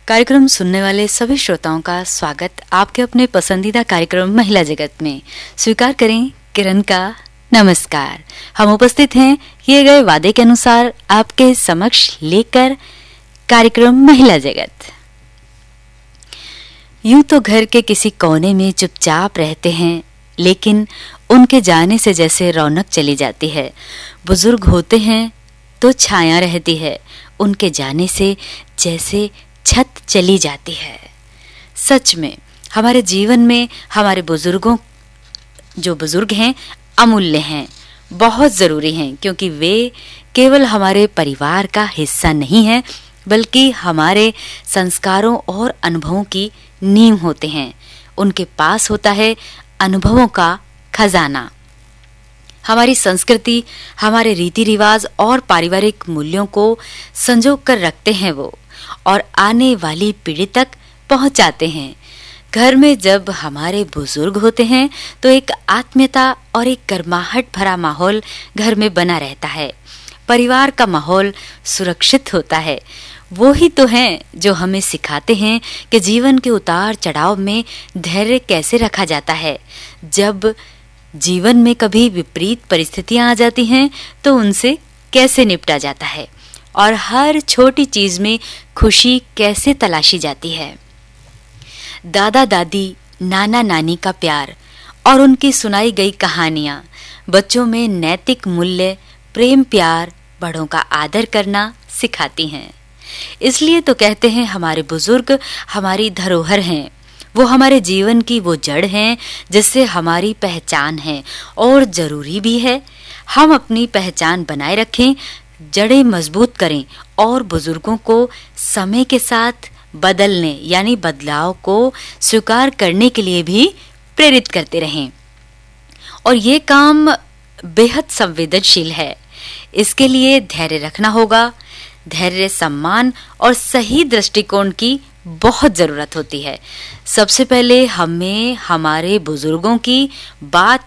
कार्यक्रम सुनने वाले सभी श्रोताओं का स्वागत आपके अपने पसंदीदा कार्यक्रम महिला जगत में। स्वीकार करें किरण का नमस्कार। हम उपस्थित हैं किए गए वादे के अनुसार आपके समक्ष लेकर कार्यक्रम महिला जगत। यूं तो घर के किसी कोने में चुपचाप रहते हैं, लेकिन उनके जाने से जैसे रौनक चली जाती है। बुजुर्ग होते हैं तो छाया रहती है, उनके जाने से जैसे छत चली जाती है। सच में हमारे जीवन में हमारे बुजुर्गों जो बुजुर्ग हैं अमूल्य हैं, बहुत ज़रूरी हैं, क्योंकि वे केवल हमारे परिवार का हिस्सा नहीं हैं, बल्कि हमारे संस्कारों और अनुभवों की नींव होते हैं। उनके पास होता है अनुभवों का खजाना। हमारी संस्कृति, हमारे रीति रिवाज और पारिवारिक मूल्यों को संजो कर रखते हैं वो, और आने वाली पीढ़ी तक पहुंचाते हैं। घर में जब हमारे बुजुर्ग होते हैं तो एक आत्मीयता और एक गर्माहट भरा माहौल घर में बना रहता है। परिवार का माहौल सुरक्षित होता है। वो ही तो हैं जो हमें सिखाते हैं कि जीवन के उतार चढ़ाव में धैर्य कैसे रखा जाता है। जब जीवन में कभी विपरीत परिस्थितियां आ जाती हैं तो उनसे कैसे निपटा जाता है, और हर छोटी चीज में खुशी कैसे तलाशी जाती है। दादा दादी, नाना नानी का प्यार और उनकी सुनाई गई कहानियां बच्चों में नैतिक मूल्य, प्रेम, प्यार, बड़ों का आदर करना सिखाती हैं। इसलिए तो कहते हैं हमारे बुजुर्ग हमारी धरोहर हैं। वो हमारे जीवन की वो जड़ हैं जिससे हमारी पहचान है, और जरूरी भी है हम अपनी पहचान बनाए रखें, जड़ें मजबूत करें और बुजुर्गों को समय के साथ बदलने यानी बदलाव को स्वीकार करने के लिए भी प्रेरित करते रहें। और ये काम बेहद संवेदनशील है। इसके लिए धैर्य रखना होगा। धैर्य, सम्मान और सही दृष्टिकोण की बहुत जरूरत होती है। सबसे पहले हमें हमारे बुजुर्गों की बात